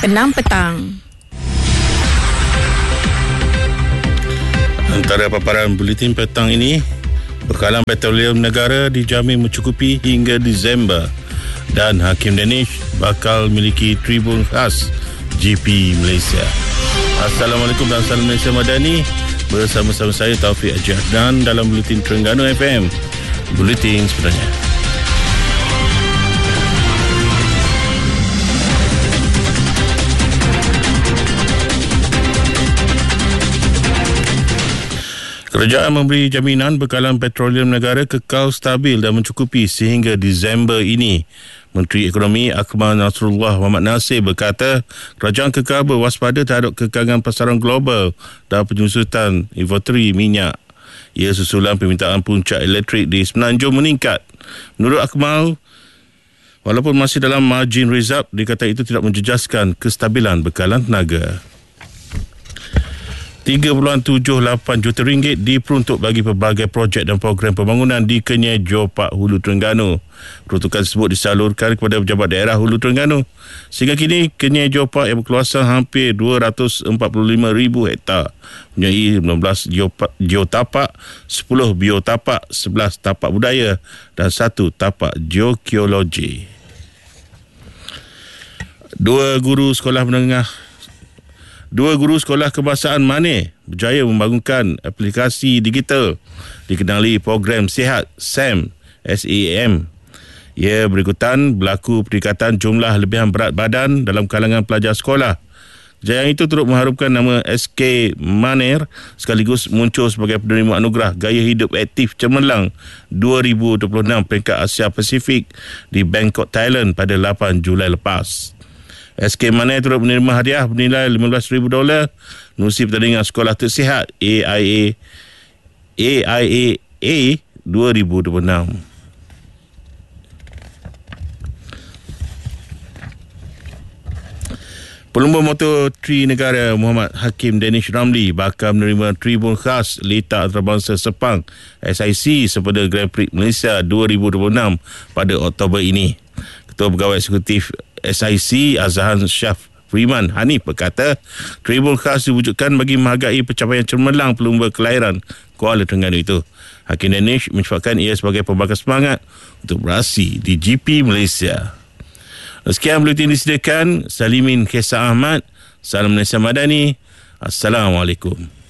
6 petang. Antara paparan buletin petang ini, bekalan petroleum negara dijamin mencukupi hingga Disember dan Hakim Danish bakal miliki tribun khas GP Malaysia. Assalamualaikum dan salam Malaysia Madani. Bersama-sama saya Taufik Haji Adnan dalam buletin Terengganu FM. Buletin sebenarnya. Kerajaan memberi jaminan bekalan petroleum negara kekal stabil dan mencukupi sehingga Disember ini. Menteri Ekonomi Akmal Nasrullah Muhammad Nasir berkata, kerajaan kekal berwaspada terhadap kekangan pasaran global dan penyusutan inventory minyak. Ia susulan permintaan puncak elektrik di Semenanjung meningkat. Menurut Akmal, walaupun masih dalam margin reserve, dikata itu tidak menjejaskan kestabilan bekalan tenaga. 3.78 juta ringgit diperuntuk bagi pelbagai projek dan program pembangunan di Kenyai Jopak Hulu Terengganu. Peruntukan tersebut disalurkan kepada pejabat daerah Hulu Terengganu. Sehingga kini Kenyai Jopak yang berkeluasan hampir 245,000 hektar, mempunyai 19 geotapak, 10 biotapak, 11 tapak budaya dan 1 tapak geokiologi. Dua guru sekolah kebangsaan Mane berjaya membangunkan aplikasi digital dikenali program Sihat SAM. Ia berikutan berlaku peningkatan jumlah lebihan berat badan dalam kalangan pelajar sekolah. Kejayaan itu turut mengharumkan nama SK Maner sekaligus muncul sebagai penerima anugerah Gaya Hidup Aktif Cemerlang 2026 peringkat Asia Pasifik di Bangkok, Thailand pada 8 Julai lepas. SK Maner turut menerima hadiah bernilai $15,000 menerusi pertandingan sekolah tersihat AIA 2026. Pelumba Moto3 negara Muhammad Hakim Danish Ramli bakal menerima tribun khas Liga Antarabangsa Sepang SIC sempena Grand Prix Malaysia 2026 pada Oktober ini. Ketua Pegawai Eksekutif SIC Azhan Shah Freeman Hanif berkata, tribun khas diwujudkan bagi menghargai pencapaian cemerlang pelumba kelahiran Kuala Terengganu itu. Hakim Danish mencatatkan ia sebagai pembakar semangat untuk beraksi di GP Malaysia. Sekian buletin disediakan Salimin Kesa Ahmad. Salam Malaysia Madani. Assalamualaikum.